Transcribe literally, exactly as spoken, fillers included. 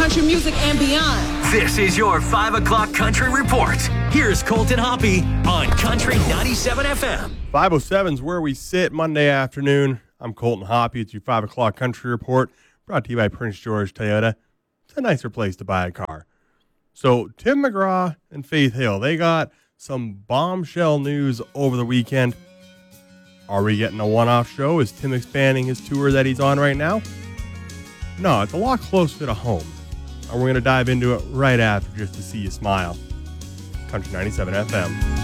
country music and beyond. This is your five o'clock Country Report. Here's Colton Hoppy on Country ninety-seven F M. five oh seven is where we sit Monday afternoon. I'm Colton Hoppy. It's your five o'clock Country Report, brought to you by Prince George Toyota. It's a nicer place to buy a car. So Tim McGraw and Faith Hill, they got some bombshell news over the weekend. Are we getting a one-off show? Is Tim expanding his tour that he's on right now? No, it's a lot closer to home. And we're going to dive into it right after just to see you smile. Country ninety-seven F M.